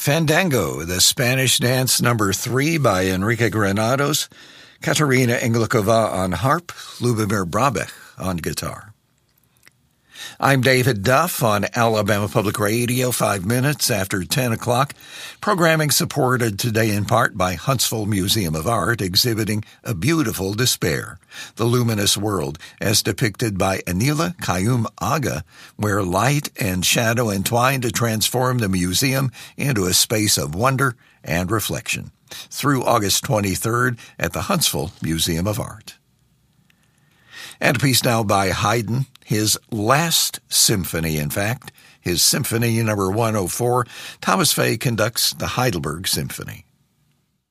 Fandango, the Spanish dance number 3 by Enrique Granados, Katarina Englikova on harp, Lubomir Brabech on guitar. I'm David Duff on Alabama Public Radio, 5 minutes after 10 o'clock. Programming supported today in part by Huntsville Museum of Art, exhibiting A Beautiful Despair, the luminous world as depicted by Anila Kayum Aga, where light and shadow entwine to transform the museum into a space of wonder and reflection, through August 23rd at the Huntsville Museum of Art. And a piece now by Haydn, his last symphony, in fact, his Symphony number 104. Thomas Fay conducts the Heidelberg Symphony.